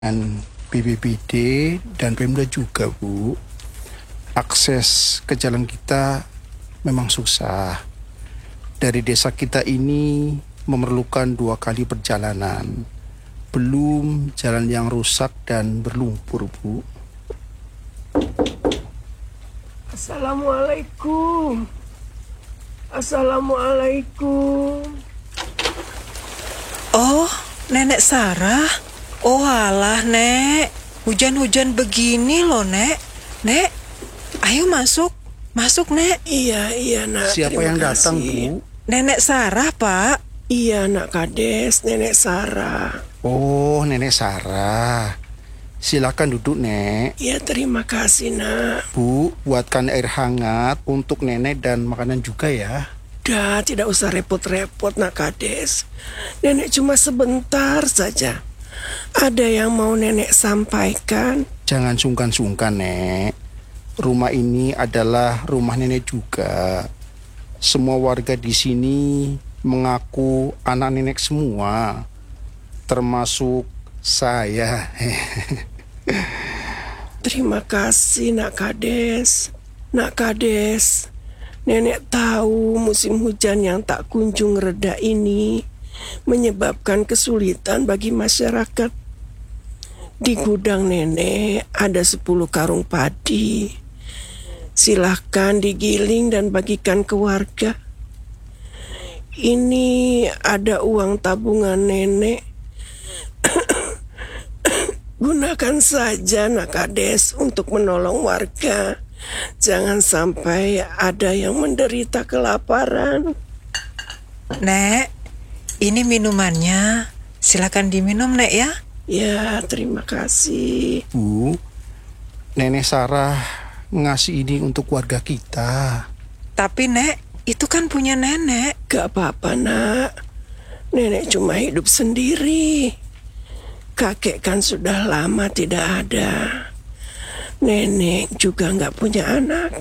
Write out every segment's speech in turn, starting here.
dengan BPBD dan Pemda juga, Bu. Akses ke jalan kita memang susah. Dari desa kita ini memerlukan 2 kali perjalanan. Belum jalan yang rusak dan berlumpur, Bu. Assalamualaikum. Assalamualaikum. Oh, Nenek Sarah. Oh alah, Nek. Hujan-hujan begini loh, Nek. Nek, ayo masuk. Masuk, Nek. Iya, Nak. Siapa Terima yang datang, kasih. Bu? Nenek Sarah, Pak. Iya, Nak Kades, Nenek Sarah. Oh, Nenek Sarah. Silakan duduk, Nek. Iya, terima kasih, Nak. Bu, buatkan air hangat untuk Nenek dan makanan juga ya. Dah, tidak usah repot-repot, Nak Kades. Nenek cuma sebentar saja. Ada yang mau Nenek sampaikan? Jangan sungkan-sungkan, Nek. Rumah ini adalah rumah Nenek juga. Semua warga di sini mengaku anak Nenek semua, termasuk saya. Terima kasih, Nak Kades. Nak Kades, Nenek tahu musim hujan yang tak kunjung reda ini menyebabkan kesulitan bagi masyarakat. Di gudang Nenek ada 10 karung padi. Silahkan digiling dan bagikan ke warga. Ini ada uang tabungan Nenek. Gunakan saja, Nak Kades, untuk menolong warga. Jangan sampai ada yang menderita kelaparan. Nek, ini minumannya. Silakan diminum, Nek ya. Ya, terima kasih. Bu, Nenek Sarah ngasih ini untuk warga kita. Tapi, Nek, itu kan punya Nenek. Gak apa-apa, Nak. Nenek cuma hidup sendiri. Kakek kan sudah lama tidak ada. Nenek juga gak punya anak.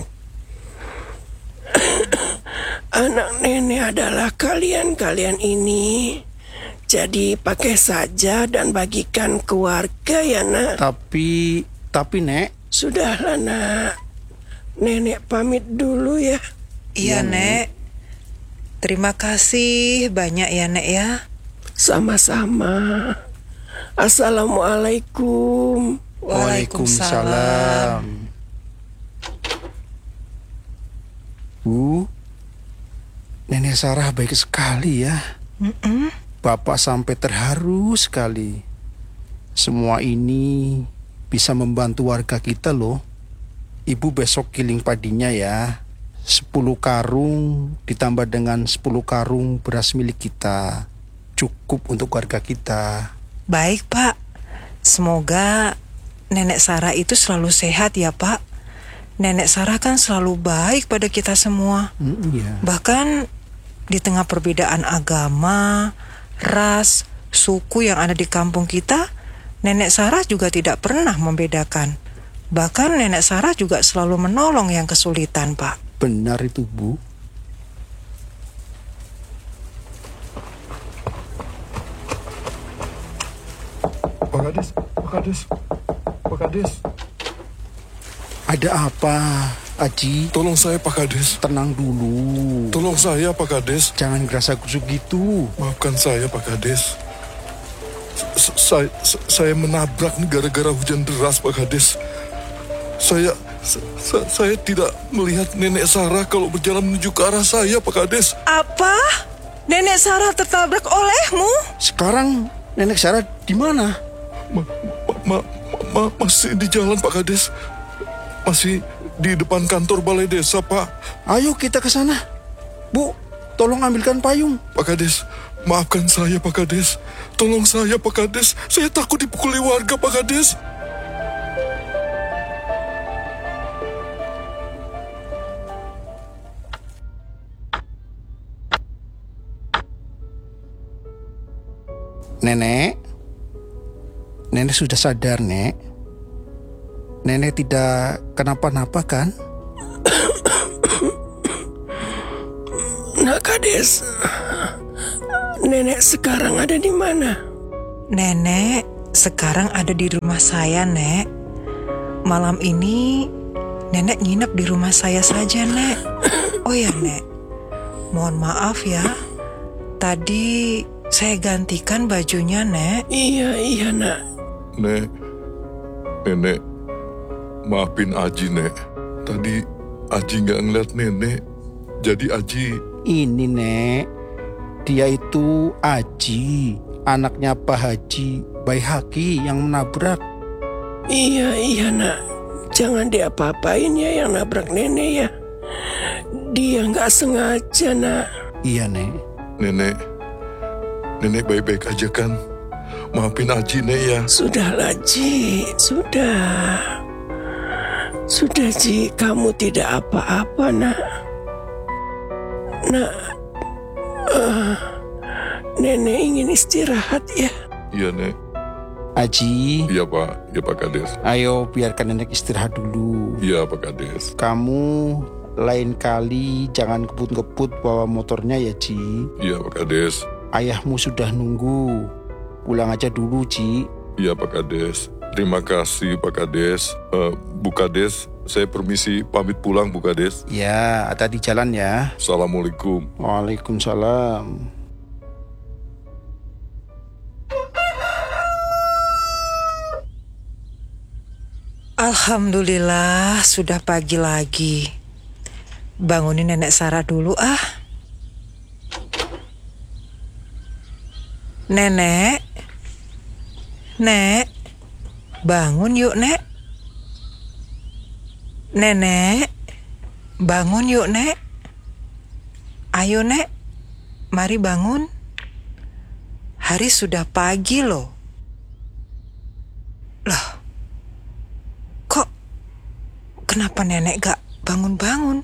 Anak Nenek adalah kalian-kalian ini. Jadi pakai saja dan bagikan ke warga ya, Nak. Tapi Nek. Sudahlah, Nak. Nenek pamit dulu ya. Iya, Nek. Terima kasih banyak ya, Nek ya. Sama-sama. Assalamualaikum. Waalaikumsalam. Bu, Nenek Sarah baik sekali ya. Bapak sampai terharu sekali. Semua ini bisa membantu warga kita loh. Ibu besok giling padinya ya. 10 karung ditambah dengan 10 karung beras milik kita. Cukup untuk warga kita. Baik, Pak. Semoga Nenek Sarah itu selalu sehat ya, Pak. Nenek Sarah kan selalu baik pada kita semua. Iya. Bahkan di tengah perbedaan agama, ras, suku yang ada di kampung kita, Nenek Sarah juga tidak pernah membedakan. Bahkan Nenek Sarah juga selalu menolong yang kesulitan, Pak. Benar itu, Bu. Pak Kades. Ada apa, Aji? Tolong saya, Pak Kades. Tenang dulu. Tolong saya, Pak Kades. Jangan gerasa gusuk gitu. Maafkan saya, Pak Kades. Saya menabrak gara-gara hujan deras, Pak Kades. Saya tidak melihat Nenek Sarah kalau berjalan menuju ke arah saya, Pak Kades. Apa? Nenek Sarah tertabrak olehmu? Sekarang Nenek Sarah di mana? Masih di jalan, Pak Kades. Masih di depan kantor balai desa, Pak. Ayo kita ke sana. Bu, tolong ambilkan payung. Pak Kades, maafkan saya, Pak Kades. Tolong saya, Pak Kades. Saya takut dipukuli warga, Pak Kades. Nenek sudah sadar, Nek. Nenek tidak kenapa-napa kan? Nak Kades, Nenek sekarang ada di mana? Nenek sekarang ada di rumah saya, Nek. Malam ini Nenek nginep di rumah saya saja, Nek. Oh ya, Nek, mohon maaf ya, tadi saya gantikan bajunya, Nek. Iya, nak. Nek, Nenek, maafin Aji, Nek. Tadi Aji nggak ngeliat Nenek, jadi Aji... Ini, Nek, dia itu Aji, anaknya Pak Haji Baihaqi yang menabrak. Iya, nak. Jangan diapa-apain ya yang nabrak nenek ya. Dia nggak sengaja, nak. Iya, Nek. Nenek baik-baik aja kan? Maafin Aji, Nek ya. Sudahlah, Ji. Sudah, Ji. Kamu tidak apa-apa, nak. Nenek ingin istirahat ya. Iya, Nek. Aji, Iya, Pak. Iya, Pak Kades. ayo biarkan nenek istirahat dulu. Iya, Pak Kades. Kamu lain kali jangan kebut-kebut bawa motornya ya, Ji. Iya, Pak Kades. Ayahmu sudah nunggu. Pulang aja dulu, Ji. Iya, Pak Kades. Terima kasih, Pak Kades. Bu Kades, saya permisi pamit pulang, Bu Kades. Ya, hati-hati di jalan ya. Assalamualaikum. Waalaikumsalam. Alhamdulillah, sudah pagi lagi. Bangunin Nenek Sarah dulu ah. Nenek, bangun yuk, Nek. Nenek, bangun yuk, Nek. Ayo, Nek, mari bangun. Hari sudah pagi loh. Loh, kok kenapa Nenek gak bangun-bangun?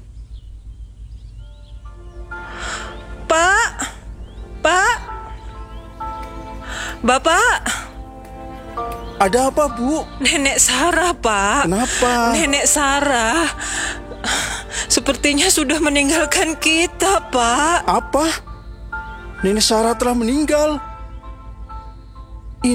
Pak, Bapak. Ada apa, Bu? Nenek Sarah, Pak. Kenapa? Nenek Sarah sepertinya sudah meninggalkan kita, Pak. Apa? Nenek Sarah telah meninggal.